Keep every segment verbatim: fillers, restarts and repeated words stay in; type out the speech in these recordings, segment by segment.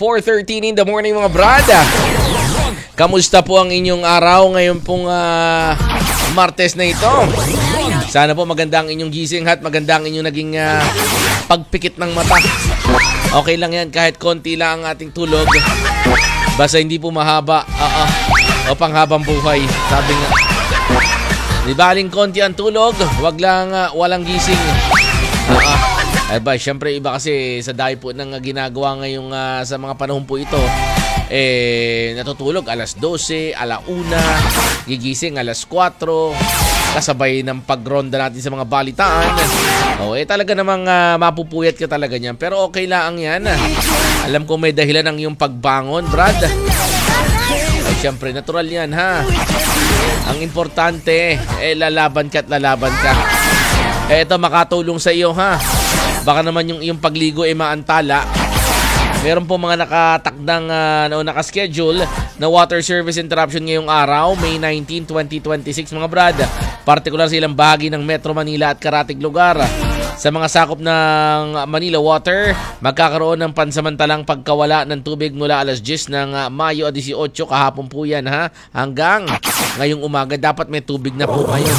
four thirteen in the morning mga brada. Kamusta po ang inyong araw ngayon pong uh, Martes na ito? Sana po maganda ang inyong gising at maganda ang inyong naging uh, pagpikit ng mata. Okay lang yan kahit konti lang ang ating tulog. Basta hindi po mahaba uh, uh, o panghabang buhay. Sabi nga, di baling konti ang tulog, wag lang uh, walang gising. Uh, uh, Ay ba, syempre iba kasi sa dahil po ng ginagawa ngayong uh, sa mga panahon po ito, eh natutulog alas dose, alauna, gigising alas kwatro, kasabay ng pagronda natin sa mga balitaan. O eh talaga namang uh, mapupuyat ka talaga niyan, pero okay lang yan. Alam ko may dahilan ang iyong pagbangon, Brad. Ay syempre natural yan ha. Ang importante, eh lalaban ka at lalaban ka. Eh ito makatulong sa iyo ha. Baka naman yung iyong pagligo ay maantala. Meron po mga nakatakdang uh, o nakaschedule na water service interruption ngayong araw, May nineteenth, twenty twenty-six mga brad. Partikular sa ilang bahagi ng Metro Manila at karatig lugar. Sa mga sakop ng Manila Water, magkakaroon ng pansamantalang pagkawala ng tubig mula alas diyes ng uh, Mayo eighteen kahapon po yan ha. Hanggang ngayong umaga dapat may tubig na po kayo.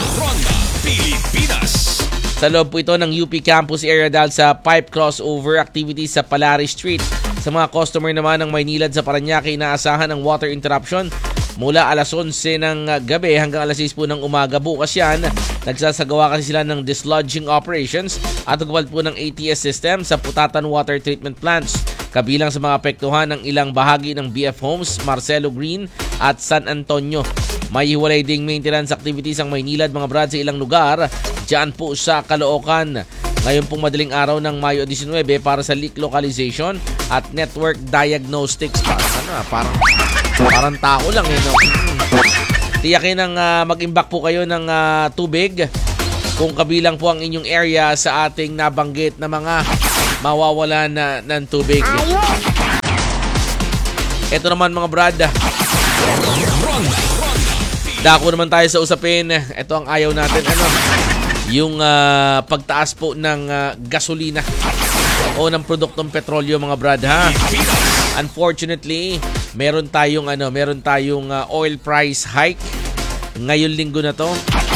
Pilipinas. Sa loob po ito ng U P Campus area dahil sa pipe crossover activities sa Palaris Street. Sa mga customer naman ng Maynilad sa Parañaque, inaasahan ang water interruption mula alas onse ng gabi hanggang alas sais po ng umaga bukas yan. Nagsasagawa kasi sila ng dislodging operations at tugwad po ng A T S system sa Putatan Water Treatment Plants. Kabilang sa mga apektuhan ng ilang bahagi ng B F Homes, Marcelo Green at San Antonio. May hiwalay ding maintenance activities ang Maynilad mga brad sa ilang lugar dyan po sa Caloocan. Ngayon pong madaling araw ng Mayo eighteen para sa leak localization at network diagnostics. Parang ano, parang, parang tao lang eh, no? Tiyakin ang uh, mag-imbak po kayo ng uh, tubig kung kabilang po ang inyong area sa ating nabanggit na mga mawawalan na ng tubig. Ito naman mga brad, dako naman tayo sa usapin. Ito ang ayaw natin, ano, yung uh, pagtaas po ng uh, gasolina o ng produktong petrolyo mga brad ha. Unfortunately, meron tayong ano, meron tayong uh, oil price hike ngayong linggo na to.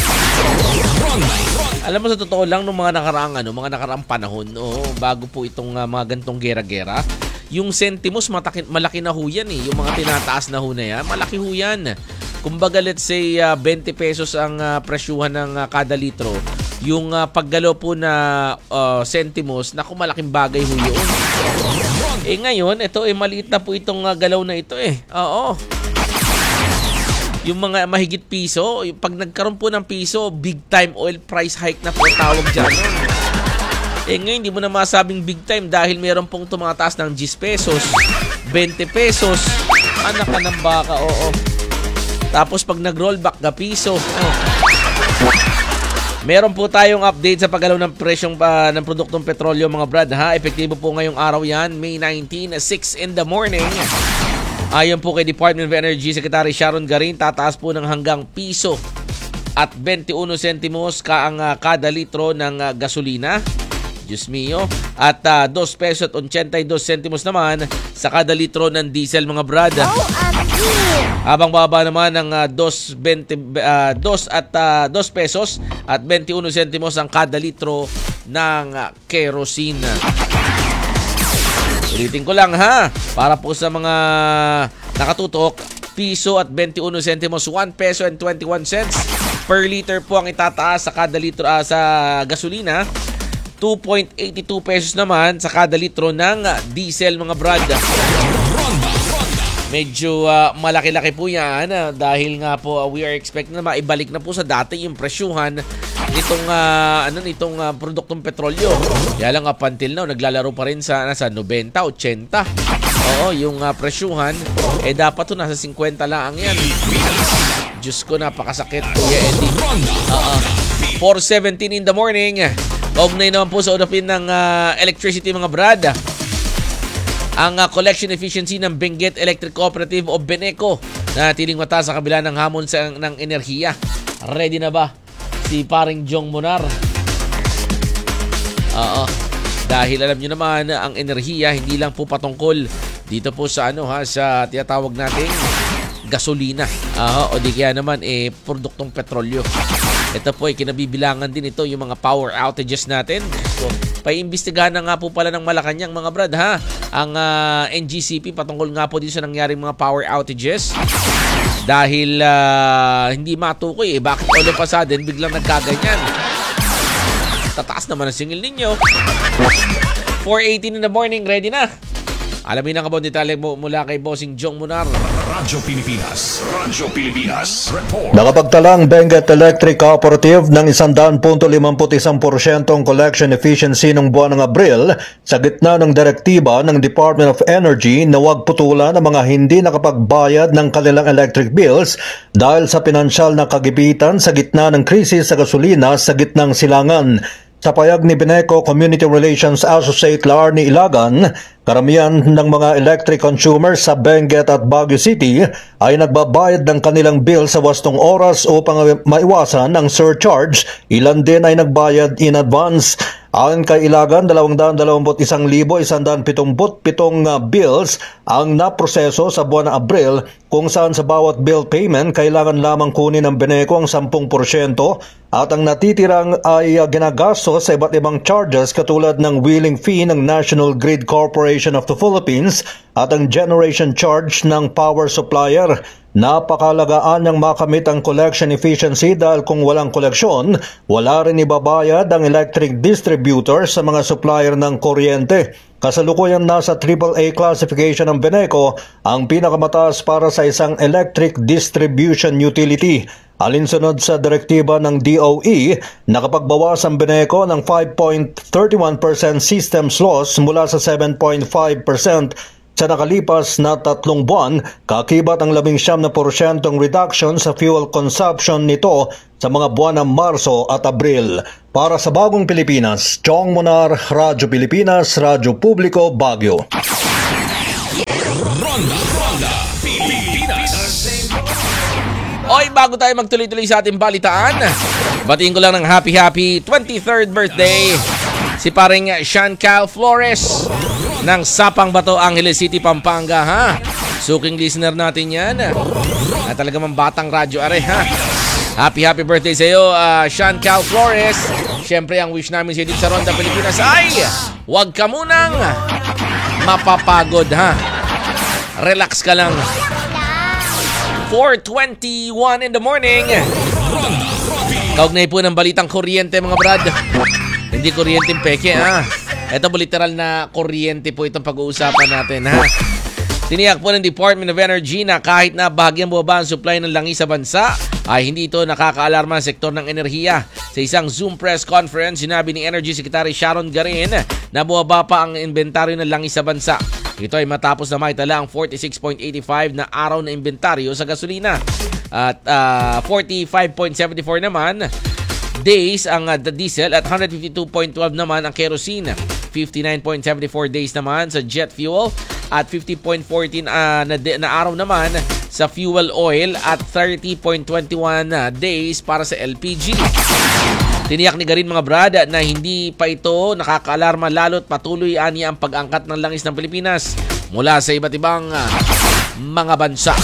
Alam mo sa totoo lang nung mga nakaraang ano, mga nakaraang panahon, oh, bago po itong uh, mga gantong gera-gera, yung sentimos mataki, malaki na ho yan eh. Yung mga tinataas na ho na yan, malaki ho yan. Kumbaga let's say uh, twenty pesos ang uh, presyuhan ng uh, kada litro. Yung uh, paggalaw po na uh, sentimos, naku malaking bagay ho yun. Eh ngayon, ito eh maliit na po itong uh, galaw na ito eh. Oo. Yung mga mahigit piso, pag nagkaroon po ng piso, big time oil price hike na po tawag dyan. Eh ngayon, hindi mo na masabing big time dahil meron pong tumataas ng ten pesos, twenty pesos. Anak ka ng baka, oo. Tapos pag nag-rollback na piso, oh. Meron po tayong update sa paggalaw ng presyong uh, ng produktong petrolyo mga brad ha. Epektibo po ngayong araw yan, May nineteenth, six in the morning. Ayon po kay Department of Energy Secretary Sharon Garin, tataas po ng hanggang piso at twenty-one sentimos ka ang uh, kada litro ng uh, gasolina. Diyos mio. At uh, two pesos at eighty-two sentimos naman sa kada litro ng diesel mga brad. Oh, habang baba naman ng uh, two, twenty, uh, two at uh, two pesos at twenty-one sentimos ang kada litro ng uh, kerosene. Ulitin ko lang ha, para po sa mga nakatutok, piso at twenty-one sentimos, one peso and twenty-one cents per liter po ang itataas sa kada litro uh, sa gasolina. two point eight two pesos naman sa kada litro ng diesel mga brad. Medyo uh, malaki-laki po yan uh, dahil nga po uh, we are expecting na maibalik na po sa dati yung presyuhan nitong uh, ano nitong uh, produktong petrolyo. Kaya lang up until now naglalaro pa rin sa nasa ninety, eighty. Oo, yung uh, presyuhan eh dapat to nasa fifty lang ang yan. Diyos ko, napakasakit Kuya Eddie. Uh-uh. four seventeen in the morning. Kaugnay naman po sa udapin ng uh, electricity mga brad. Ang uh, collection efficiency ng Benguet Electric Cooperative o Beneco na tiling mataas sa kabila ng hamon sa, ng enerhiya. Ready na ba si paring Jong Monar? Oo. Dahil alam nyo naman ang enerhiya hindi lang po patungkol dito po sa ano ha, sa tinatawag nating gasolina. Uh, o di kaya naman eh produktong petrolyo. Ito po ay kinabibilangan din ito yung mga power outages natin. So, paiimbestigahan na nga po pala ng Malacanang mga brad ha. Ang uh, N G C P patungkol nga po dito sa nangyaring mga power outages. Dahil uh, hindi matukoy eh. Bakit all of a sudden biglang nagkaganyan? Tataas naman ang singil ninyo. four eighteen in the morning, ready na. Alamin ang kabon detalye mo mula kay Bossing Jong Munar. Radyo Pilipinas. Radyo Pilipinas. Report. Nakapagtalang Benguet Electric Cooperative ng one hundred point five one porsyento collection efficiency ng buwan ng Abril sa gitna ng direktiba ng Department of Energy na huwag putulan ang mga hindi nakapagbayad ng kanilang electric bills dahil sa pinansyal na kagipitan sa gitna ng krisis sa gasolina sa gitnang silangan. Sa payag ni Beneco Community Relations Associate Larny Ilagan, karamihan ng mga electric consumers sa Benguet at Baguio City ay nagbabayad ng kanilang bill sa wastong oras upang maiwasan ang surcharge. Ilan din ay nagbayad in advance. Ayon kay Ilagan, two hundred twenty-one thousand one hundred seventy-seven bills ang naproseso sa buwan ng Abril, kung saan sa bawat bill payment kailangan lamang kunin ng Beneco ang ten porsyento at ang natitirang ay ginagastos sa iba't ibang charges katulad ng wheeling fee ng National Grid Corporation of the Philippines at ang generation charge ng power supplier. Napakalagaan niyang makamit ang collection efficiency dahil kung walang koleksyon, wala rin ibabayad ang electric distributor sa mga supplier ng kuryente. Kasalukuyan nasa triple A classification ng Beneco, ang pinakamataas para sa isang electric distribution utility. Alinsunod sa direktiba ng D O E, nakapagbawas ang Beneco ng five point three one percent systems loss mula sa seven point five percent sa nakalipas na tatlong buwan, kakibat ang labing siyam na porsyentong reduction sa fuel consumption nito sa mga buwan ng Marso at Abril. Para sa Bagong Pilipinas, Chong Munar, Radyo Pilipinas, Radyo Publiko, Baguio. Ronda, Ronda, Pilipinas. Oy, bago tayo magtuloy-tuloy sa ating balitaan, batiin ko lang ng happy happy twenty-third birthday si paring Sean Cal Flores ng Sapang Bato, Angeles City, Pampanga ha. Suking listener natin yan. Na talaga mang batang radyo are ha. Happy happy birthday sa iyo, uh, Sean Cal Flores. Siyempre ang wish namin sa dito sa Ronda Pilipinas ay huwag ka munang mapapagod ha. Relax ka lang. four twenty-one in the morning. Kaugnay po ng balitang kuryente mga brad. Hindi kuryenteng peke ha. Ito po literal na kuryente po itong pag-uusapan natin ha. Tiniyak po ng Department of Energy na kahit na bahagyang bumaba ang supply ng langis sa bansa, ay hindi ito nakakaalarma ang sektor ng enerhiya. Sa isang Zoom press conference, sinabi ni Energy Secretary Sharon Garin na bumaba pa ang inventaryo ng langis sa bansa. Ito ay matapos na maitala ang forty-six point eight five na araw na inventaryo sa gasolina. At uh, forty-five point seven four naman days ang uh, diesel at one fifty-two point one two naman ang kerosene. fifty-nine point seven four days naman sa jet fuel at fifty point one four uh, na, na araw naman sa fuel oil at thirty point two one uh, days para sa L P G. Tiniyak ni Garin mga brad na hindi pa ito nakakaalarma lalo't patuloy aniya ang pag-angkat ng langis ng Pilipinas mula sa iba't ibang uh, mga bansa.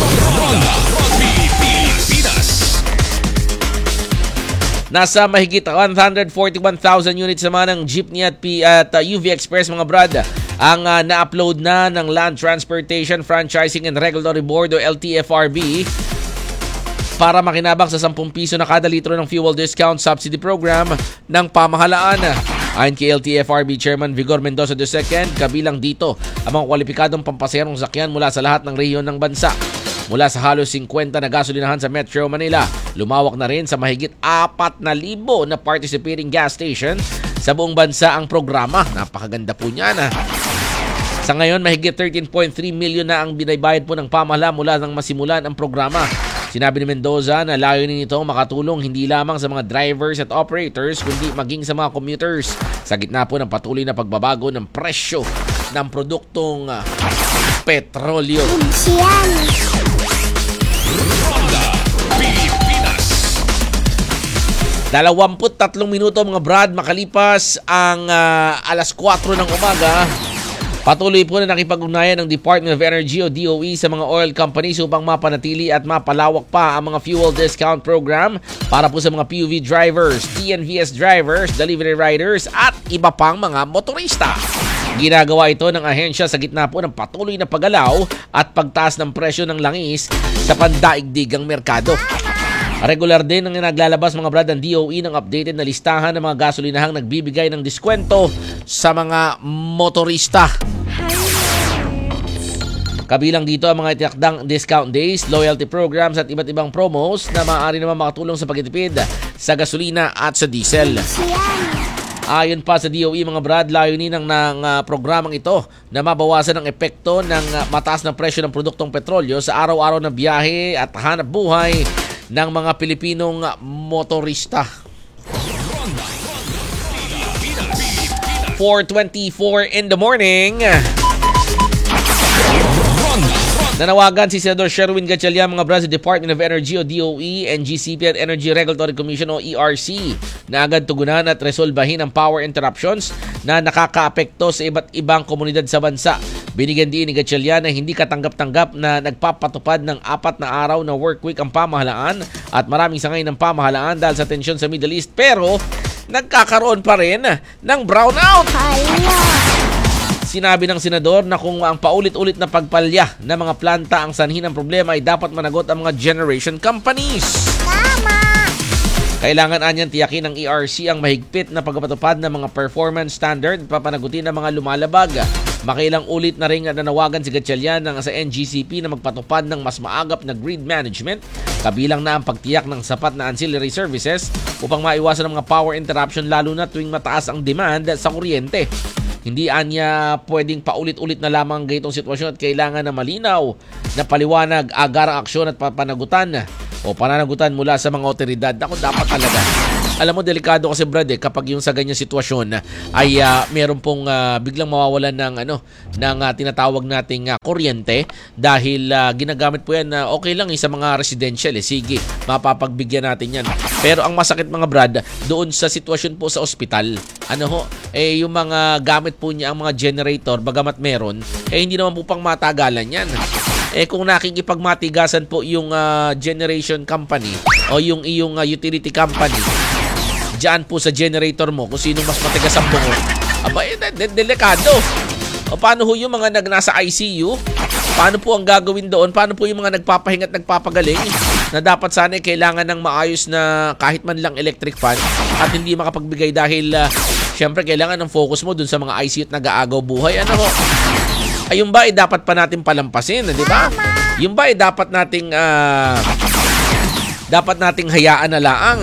Nasa mahigit one hundred forty-one thousand units naman ng jeepney at, P- at uh, U V Express mga brad ang uh, na-upload na ng Land Transportation Franchising and Regulatory Board o L T F R B para makinabang sa ten piso na kada litro ng fuel discount subsidy program ng pamahalaan. Ayon kay L T F R B Chairman Vigor Mendoza the second, kabilang dito ang mga kwalipikadong pampaserong sakyan mula sa lahat ng rehiyon ng bansa. Mula sa halos fifty na gasolinahan sa Metro Manila, lumawak na rin sa mahigit four thousand na participating gas station sa buong bansa ang programa. Napakaganda po niya na. Sa ngayon, mahigit thirteen point three million na ang binabayad po ng pamahala mula nang masimulan ang programa. Sinabi ni Mendoza na layunin nito makatulong hindi lamang sa mga drivers at operators kundi maging sa mga commuters sa gitna po ng patuloy na pagbabago ng presyo ng produktong uh, petrolyo. Dalawamput tatlong minuto mga brad makalipas ang uh, alas kwatro ng umaga. Patuloy po na nakipag-ugnayan ng Department of Energy o D O E sa mga oil companies upang mapanatili at mapalawak pa ang mga fuel discount program para po sa mga P U V drivers, T N V S drivers, delivery riders at iba pang mga motorista. Ginagawa ito ng ahensya sa gitna po ng patuloy na paggalaw at pagtaas ng presyo ng langis sa pandaigdigang merkado. Regular din ang naglalabas mga brad ng D O E ng updated na listahan ng mga gasolinahang nagbibigay ng diskwento sa mga motorista. Kabilang dito ang mga itinakdang discount days, loyalty programs at iba't ibang promos na maaari naman makatulong sa pagtitipid sa gasolina at sa diesel. Ayon pa sa D O E mga brad, layunin ng, ng uh, programang ito na mabawasan ang epekto ng uh, mataas na presyo ng produktong petrolyo sa araw-araw na biyahe at hanap buhay ng mga Pilipinong motorista. four twenty-four in the morning. Nanawagan si Senador Sherwin Gatchalian mga brad sa Department of Energy o D O E, N G C P at Energy Regulatory Commission o E R C na agad tugunan at resolbahin ang power interruptions na nakakaapekto sa iba't ibang komunidad sa bansa. Binigyan din ni Gatchalian na hindi katanggap-tanggap na nagpapatupad ng apat na araw na work week ang pamahalaan at maraming sangay ng pamahalaan dahil sa tensyon sa Middle East, pero nagkakaroon pa rin ng brownout. Sinabi ng senador na kung ang paulit-ulit na pagpalya ng mga planta ang sanhi ng problema ay dapat managot ang mga generation companies. Tama! Kailangan anyan tiyakin ng E R C ang mahigpit na pagpapatupad ng mga performance standard at papanagutin ng mga lumalabag. Makailang ulit na rin nanawagan si Gatchalian ng sa N G C P na magpatupad ng mas maagap na grid management, kabilang na ang pagtiyak ng sapat na ancillary services upang maiwasan ang mga power interruption lalo na tuwing mataas ang demand sa kuryente. Hindi anya pwedeng paulit-ulit na lamang gaytong sitwasyon at kailangan na malinaw na paliwanag, agarang aksyon at papanagutan o pananagutan mula sa mga otoridad. Ako dapat talaga. Alam mo, delikado kasi brad eh, kapag yung sa ganyang sitwasyon ay uh, meron pong uh, biglang mawawalan ng ano ng uh, tinatawag nating uh, kuryente dahil uh, ginagamit po yan na uh, okay lang eh, sa mga residential eh. Sige, mapapagbigyan natin yan. Pero ang masakit mga brad, doon sa sitwasyon po sa ospital, ano ho, eh yung mga gamit po niya ang mga generator, bagamat meron, eh hindi naman po pang matagalan yan. Eh kung nakikipagmatigasan po yung uh, generation company o yung iyong uh, utility company diyan po sa generator mo kung sino mas matigas ang bungo, aba eh, de- de- delikado. O paano ho yung mga nag nasa I C U? Paano po ang gagawin doon? Paano po yung mga nagpapahinga at nagpapagaling na dapat sana eh, kailangan ng maayos na kahit man lang electric fan at hindi makapagbigay dahil uh, syempre kailangan ng focus mo dun sa mga I C U at nag-aagaw buhay. Ano ho? Ayun ba, eh, dapat pa natin palampasin, di ba? Yung ba, eh, dapat nating, uh, dapat nating hayaan na laang.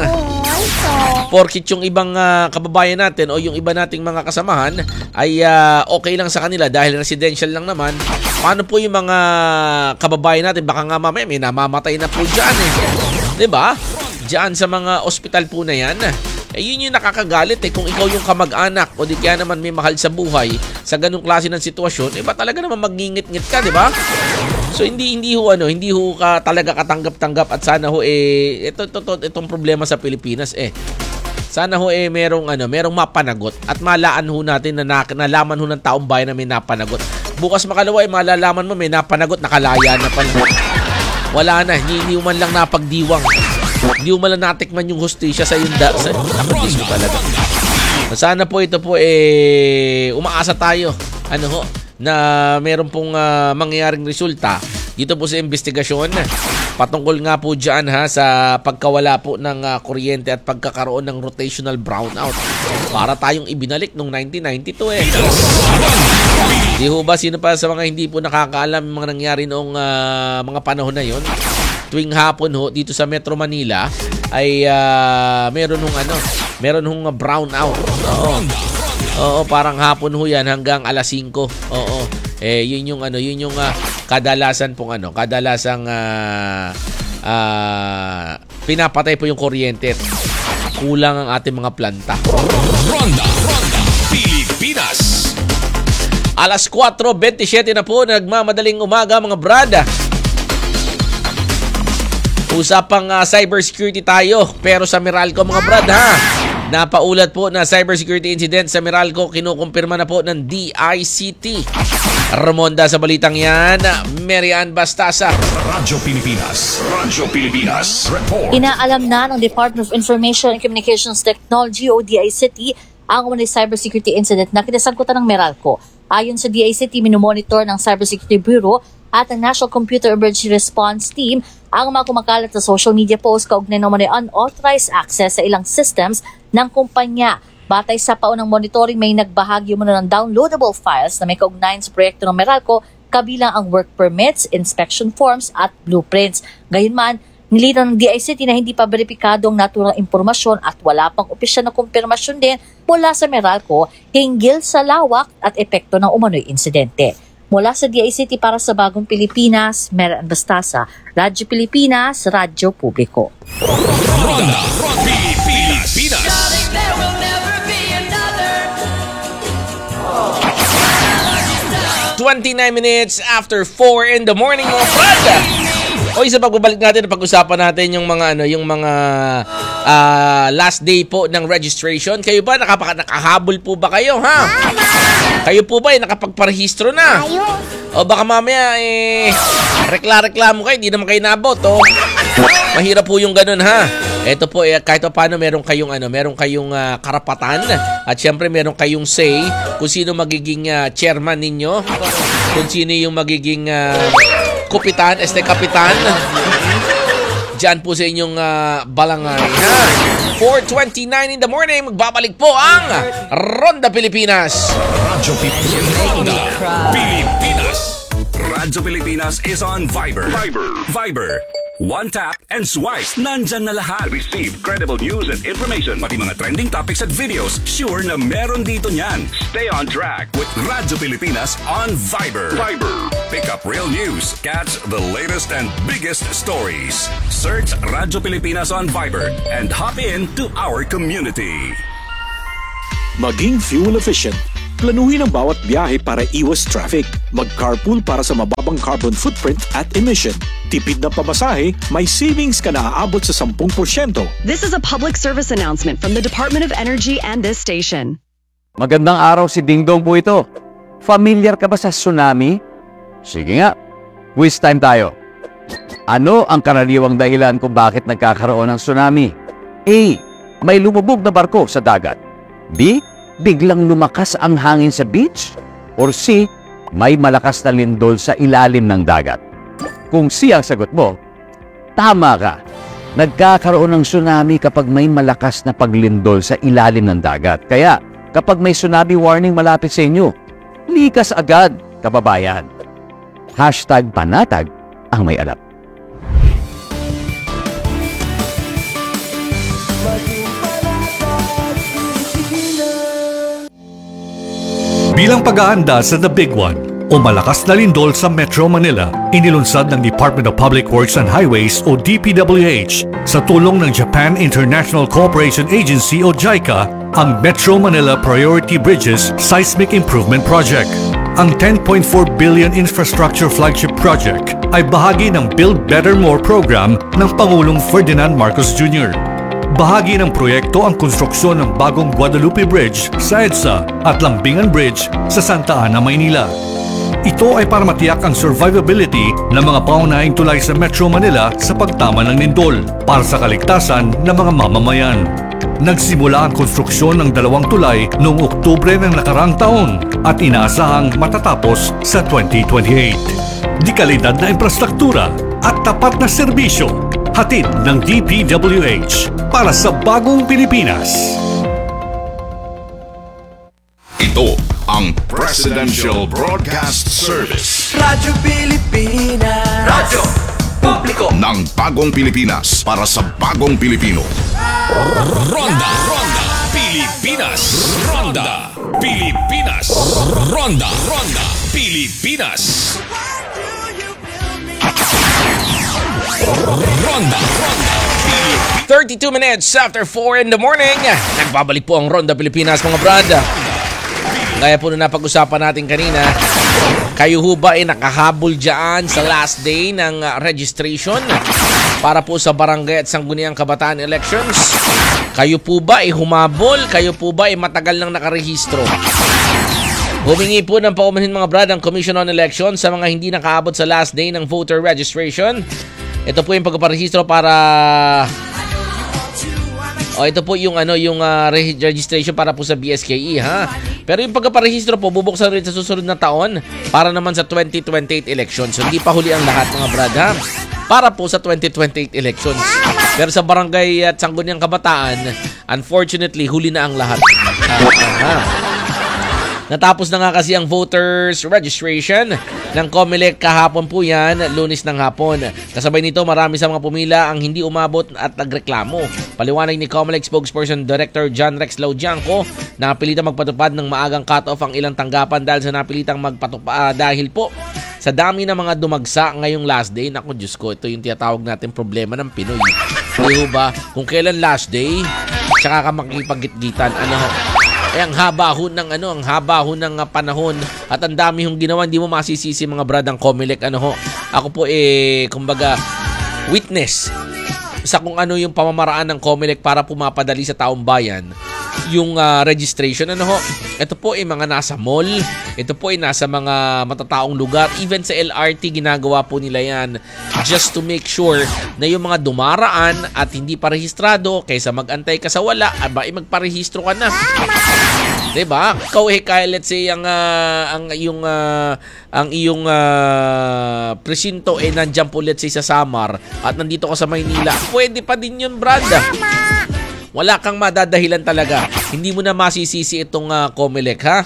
Porkit yung ibang uh, kababayan natin o yung iba nating mga kasamahan ay uh, okay lang sa kanila dahil residential lang naman. Paano po yung mga kababayan natin? Baka nga mamaya may namamatay na po dyan eh. Di ba? Diyan sa mga ospital po na yan. Eh yun yung nakakagalit eh. Kung ikaw yung kamag-anak o di kaya naman may mahal sa buhay sa ganung klase ng sitwasyon, eh ba talaga naman magngingit-ngit ka, di ba? So hindi hindi ho ano, hindi ho ka talaga katanggap-tanggap at sana ho eh ito ito, ito itong problema sa Pilipinas eh. Sana ho eh merong ano, merong mapanagot at malaan ho natin na nalaman ho ng taong bayan na may napanagot. Bukas makalawa eh malalaman mo may napanagot, nakalaya na pala. Wala na, hindi, hindi man lang napagdiwang. Hindi mo lang natikman yung hustisya sa yung da, sa nakadis mo talaga. Sana po ito po eh umaasa tayo ano ho na meron pong uh, mangyayaring resulta dito po sa investigasyon patungkol nga po dyan ha sa pagkawala po ng uh, kuryente at pagkakaroon ng rotational brownout para tayong ibinalik noong nineteen ninety-two eh. Di ho ba sino pa sa mga hindi po nakakaalam yung mga nangyari noong uh, mga panahon na yon? Tuwing hapon ho dito sa Metro Manila ay uh, meron hong ano, meron hong uh, brownout. Oo. Oo, parang hapon ho yan hanggang alas singko. Oo. Eh yun yung ano, yun yung uh, kadalasan pong ano, kadalasang uh, uh, pinapatay po yung kuryente. Kulang ang ating mga planta. Ronda, Ronda, Pilipinas. Alas four twenty-seven na po, nagmamadaling umaga mga brada. Usapang uh, cybersecurity tayo pero sa Meralco mga brad ha. Napaulat po na cybersecurity incident sa Meralco, kinukumpirma na po ng D I C T. Ramonda sa balitang yan, Marian Bastasa. Radyo Pilipinas. Radyo Pilipinas. Report. Inaalam na ng Department of Information and Communications Technology o D I C T ang umano'y cybersecurity incident na kinasangkutan ng Meralco. Ayon sa D I C T, minomonitor ng Cybersecurity Bureau at ang National Computer Emergency Response Team ang mga kumakalat na social media posts kaugnay ng umano'y unauthorized access sa ilang systems ng kumpanya. Batay sa paunang monitoring, may nagbahagi muna ng downloadable files na may kaugnayan sa proyekto ng Meralco, kabilang ang work permits, inspection forms at blueprints. Gayunman, nilinaw ng D I C T na hindi pa beripikadong naturang impormasyon at wala pang opisyal na kumpirmasyon din mula sa Meralco hinggil sa lawak at epekto ng umano'y insidente. Mula sa D I C T para sa Bagong Pilipinas, Marian Bastasa, Radyo Pilipinas, Radyo Publiko. Ronda Pilipinas. twenty-nine minutes after four in the morning, mga brada. O isa pagbabalik natin, pag-usapan natin yung mga ano, yung mga uh, last day po ng registration. Kayo ba nakapaka nakahabol po ba kayo, ha? Kayo po ba ay nakapagparehistro na? O baka mamaya eh rekla-reklamo kayo, hindi naman kayo nabot, oh. Mahirap po yung ganun, ha. Ito po eh, kahit paano meron kayong ano, meron kayong uh, karapatan at syempre meron kayong say kung sino magiging uh, chairman ninyo, kung sino yung magiging uh, kapitan, este kapitan. Diyan po sa inyong uh, balangay, ha. four twenty-nine in the morning, magbabalik po ang Ronda Pilipinas. Radyo Pilipinas. Pilipinas. Radyo Pilipinas is on Viber. Viber. Viber. One tap and swipe. Nandyan na lahat. Receive credible news and information. Pati mga trending topics at videos. Sure na meron dito niyan. Stay on track with Radyo Pilipinas on Viber. Viber. Pick up real news. Catch the latest and biggest stories. Search Radyo Pilipinas on Viber and hop in to our community. Maging fuel efficient. Planuhin ang bawat biyahe para iwas traffic. Mag-carpool para sa mababang carbon footprint at emission. Tipid na pamasahe, may savings ka na aabot sa ten percent. This is a public service announcement from the Department of Energy and this station. Magandang araw, si Dingdong po ito. Familiar ka ba sa tsunami? Sige nga, quiz time tayo. Ano ang karaniwang dahilan kung bakit nagkakaroon ng tsunami? A. May lumubog na barko sa dagat. B. Biglang lumakas ang hangin sa beach? Or C. May malakas na lindol sa ilalim ng dagat? Kung C ang sagot mo, tama ka. Nagkakaroon ng tsunami kapag may malakas na paglindol sa ilalim ng dagat. Kaya, kapag may tsunami warning malapit sa inyo, likas agad, kababayan. Hashtag panatag ang may alam. Bilang pag-aanda sa The Big One o malakas na lindol sa Metro Manila, inilunsad ng Department of Public Works and Highways o D P W H sa tulong ng Japan International Cooperation Agency o JICA ang Metro Manila Priority Bridges Seismic Improvement Project. Ang ten point four billion infrastructure flagship project ay bahagi ng Build Better More program ng Pangulong Ferdinand Marcos Junior Bahagi ng proyekto ang konstruksyon ng bagong Guadalupe Bridge sa EDSA at Lambingan Bridge sa Santa Ana, Maynila. Ito ay para matiyak ang survivability ng mga pangunahing tulay sa Metro Manila sa pagtama ng lindol para sa kaligtasan ng mga mamamayan. Nagsimula ang konstruksyon ng dalawang tulay noong Oktubre ng nakarang taon at inaasahang matatapos sa twenty twenty-eight. Di kalidad na infrastruktura at tapat na serbisyo, hatid ng D P W H para sa bagong Pilipinas. Ito ang Presidential Broadcast Service. Radyo Pilipinas. Radyo Publiko ng bagong Pilipinas para sa bagong Pilipino. Ronda, Ronda, Pilipinas. Ronda, Pilipinas. Ronda, Ronda, Pilipinas. Ronda, Ronda, thirty-two minutes after four in the morning. Nagbabalik po ang Ronda Pilipinas, mga brad. Gaya po na napag-usapan natin kanina, kayo ho ba ay nakahabol dyan sa last day ng uh, registration para po sa barangay at sangguniang kabataan elections? Kayo po ba ay humabol? Kayo po ba ay matagal nang nakarehistro? Humingi po ng paumanhin mga brad ang Commission on Elections sa mga hindi nakaabot sa last day ng voter registration. Ito po yung pagpaparehistro para... O ito po yung ano yung uh, registration para po sa B S K E ha. Pero yung pagpaparehistro po bubuksan rin sa susunod na taon para naman sa twenty twenty-eight elections. So, hindi pa huli ang lahat mga brad ha. Para po sa twenty twenty-eight elections. Pero sa barangay at Sangguniang Kabataan, unfortunately huli na ang lahat. Uh, uh, ha. Natapos na nga kasi ang voters registration ng COMELEC kahapon po yan, Lunes ng hapon. Kasabay nito, marami sa mga pumila ang hindi umabot at nagreklamo. Paliwanag ni COMELEC spokesperson Director John Rex Laudianco na napilitang magpatupad ng maagang cut-off ang ilang tanggapan dahil sa napilitang magpatupad uh, dahil po sa dami ng mga dumagsa ngayong last day. Naku, Diyos ko, ito yung tinatawag natin problema ng Pinoy. Hindi ba? Kung kailan last day, tsaka ka makikipag-gitgitan, ano ho? Eh, ang haba ho ng ano, ang haba ho ng uh, panahon at ang dami hong ginawa, hindi mo masisisi mga brad ang COMELEC, ano ho. Ako po eh, kumbaga, witness sa kung ano yung pamamaraan ng COMELEC para pumapadali sa taong bayan yung uh, registration, ano ho. Ito po ay mga nasa mall, ito po ay nasa mga matataong lugar, even sa L R T ginagawa po nila yan just to make sure na yung mga dumaraan at hindi pa rehistrado kaysa mag-antay ka sa wala, aba ay magparehistro ka na. Diba? Ikaw eh kaya let's say ang uh, ang yung uh, ang iyong uh, presinto eh nandiyan po let's say sa Samar at nandito ka sa Maynila, pwede pa din yun, brad. Wala kang madadahilan talaga. Hindi mo na masisisi itong uh, COMELEC, ha?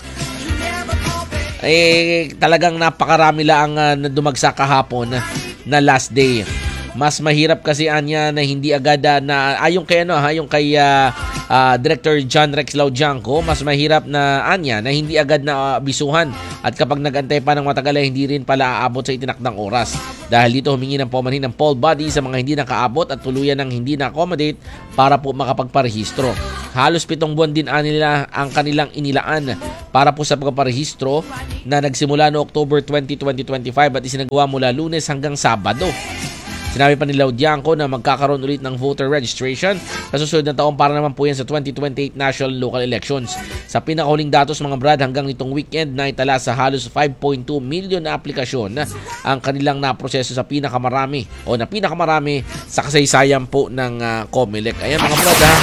Eh, talagang napakarami lang uh, na dumagsa kahapon na, na last day. Mas mahirap kasi anya na hindi agad uh, na ayon kay ano ha, yung kay uh, uh, Director John Rex Laudianco, mas mahirap na anya na hindi agad na uh, bisuhan at kapag nag-antay pa ng matagal ay hindi rin pala aabot sa itinakdang oras. Dahil dito humingi ng paumanhin ng poll body sa mga hindi nakaabot at tuluyan ng hindi na-accommodate para po makapagparehistro. Halos pitong buwan din nila ang kanilang inilaan para po sa pagparehistro na nagsimula no October twentieth, twenty twenty-five at isinagawa mula Lunes hanggang Sabado. Sinabi pa ni Laudianco na magkakaroon ulit ng voter registration sa susunod na taon para naman po yan sa twenty twenty-eight national local elections. Sa pinakahuling datos mga brad, hanggang nitong weekend na itala sa halos five point two million na aplikasyon ang kanilang naproseso sa pinakamarami o na pinakamarami sa kasaysayan po ng uh, COMELEC. Ayan mga brad ha.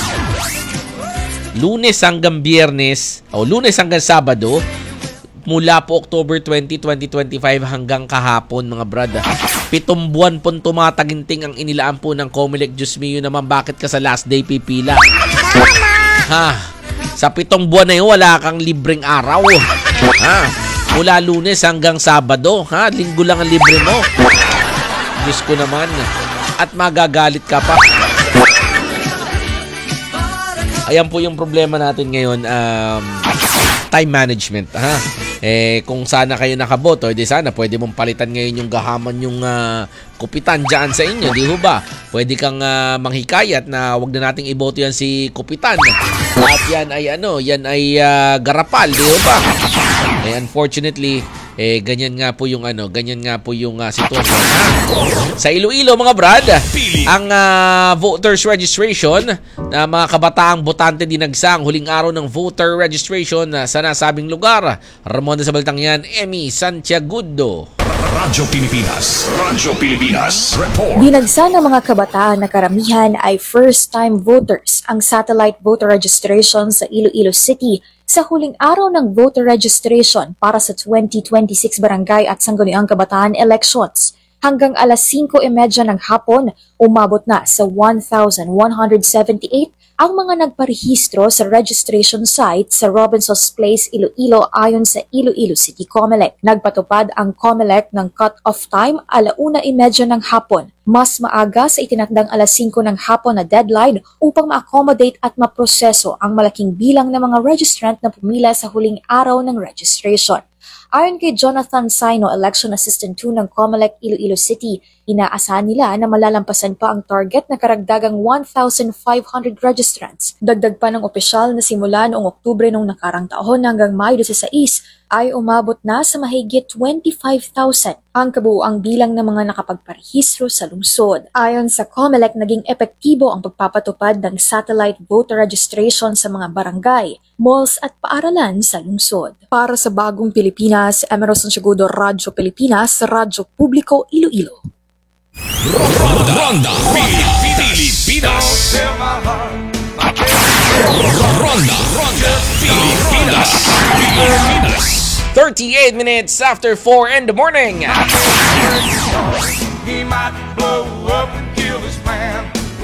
Lunes hanggang Biyernes o Lunes hanggang Sabado mula po October twentieth, twenty twenty-five hanggang kahapon mga brad. Pitong buwan po tumataginting ang inilaan po ng COMELEC. Diyos mio naman, bakit ka sa last day pipila? Ha? Sa pitong buwan na yun, wala kang libreng araw. Ha? Mula Lunes hanggang Sabado. Ha? Linggo lang ang libre mo. Diyos ko naman. At magagalit ka pa. Ayan po yung problema natin ngayon. Um, time management. Ha? Eh, kung sana kayo nakaboto, edi sana pwede mong palitan ngayon yung gahaman yung uh, kupitan dyan sa inyo, di ho ba? Pwede kang uh, manghikayat na wag na nating iboto yan si kupitan. At yan ay ano, yan ay uh, garapal, di ho ba? Eh, unfortunately, eh, ganyan nga po yung ano, ganyan nga po yung uh, sitwasyon. Sa Iloilo, mga brad, ang uh, voters registration na mga kabataang botante dinagsang huling araw ng voter registration uh, sa nasabing lugar. Ramon sa balitang yan, Emmy Santiagudo. Radyo Pilipinas. Radyo Pilipinas. Report. Dinagsa ng mga kabataan na karamihan ay first-time voters ang satellite voter registration sa Iloilo City sa huling araw ng voter registration para sa twenty twenty-six Barangay at Sangguniang Kabataan elections. Hanggang alas singko trenta ng hapon, umabot na sa one thousand one hundred seventy-eight ang mga nagparehistro sa registration site sa Robinson's Place, Iloilo ayon sa Iloilo City COMELEC. Nagpatupad ang COMELEC ng cut-off time alauna trenta ng hapon. Mas maaga sa itinakdang alas singko ng hapon na deadline upang ma-accommodate at maproseso ang malaking bilang ng mga registrant na pumila sa huling araw ng registration. Ayon kay Jonathan Sino, Election Assistant two ng COMELEC Iloilo City, inaasahan nila na malalampasan pa ang target na karagdagang one thousand five hundred registrants. Dagdag pa ng opisyal na simula noong Oktubre noong nakarang taon hanggang Mayo sixteen ay umabot na sa mahigit twenty-five thousand ang kabuuang bilang ng mga nakapagparehistro sa lungsod. Ayon sa COMELEC, naging epektibo ang pagpapatupad ng satellite voter registration sa mga barangay, malls at paaralan sa lungsod. Para sa Bagong Pilipinas, Emerson Segudo, Radyo Pilipinas, Radyo Publiko, Iloilo. Ronda Pilipinas. Ronda Ronda Pilipinas. Pilipinas. thirty-eight minutes after four in the morning. He might blow up and kill his man.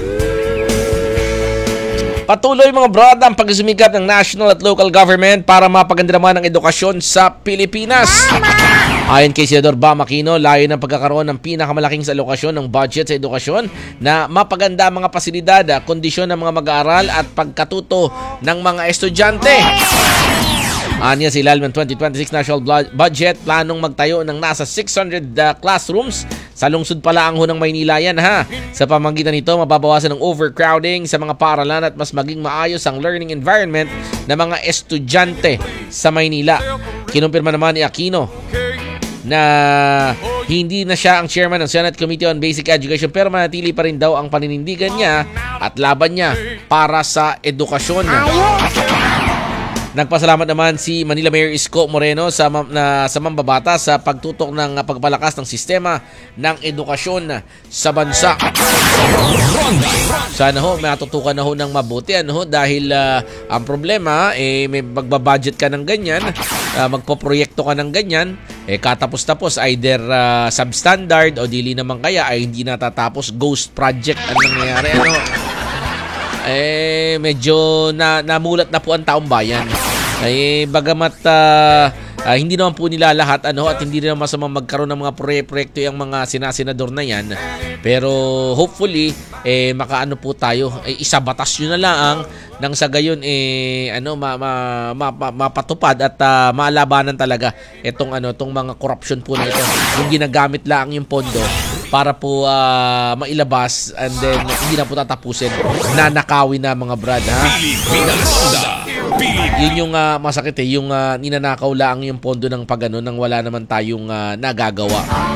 Patuloy mga brad ang pagsumikap ng national at local government para mapaganda naman ang edukasyon sa Pilipinas. Ayon kay Senador Bam Aquino, layo ng pagkakaroon ng pinakamalaking sa alokasyon ng budget sa edukasyon na mapaganda ang mga pasilidad, kondisyon ng mga mag-aaral at pagkatuto ng mga estudyante. Anya sa ilalim ng twenty twenty-six national budget, planong magtayo ng nasa six hundred uh, classrooms sa lungsod pala ang hunang Maynila yan ha. Sa pamamagitan nito, mababawasan ang overcrowding sa mga paaralan at mas maging maayos ang learning environment ng mga estudyante sa Maynila. Kinumpirma naman ni Aquino na hindi na siya ang chairman ng Senate Committee on Basic Education pero manatili pa rin daw ang paninindigan niya at laban niya para sa edukasyon. Nagpasalamat naman si Manila Mayor Isko Moreno sa, na, sa mambabata sa pagtutok ng pagpalakas ng sistema ng edukasyon sa bansa. Sana ho, matutukan na ho ng mabuti ano, dahil uh, ang problema, eh, may magbabudget ka ng ganyan, uh, magpoproyekto ka ng ganyan, eh, katapos-tapos either uh, substandard o dili naman kaya ay hindi natatapos, ghost project ang nangyayari. Ano? Eh, medyo na, namulat na po ang taong bayan. Eh, bagamat uh, uh, hindi naman po nila lahat ano, at hindi naman masamang magkaroon ng mga proyekto yung mga sinasenador na yan. Pero hopefully, eh, makaano po tayo, eh, isabatas nyo na lang nang sa gayon eh ano ma, ma, ma, ma, mapatupad at uh, maalabanan talaga itong ano tong mga corruption po na ito. Yung ginagamit lang yung pondo para po uh, mailabas and then hindi na po tatapusin. Nanakawin na mga brad ha. Yun yung uh, masakit eh, yung uh, ninanakaw lang yung pondo ng pagano nang wala naman tayong uh, nagagawa.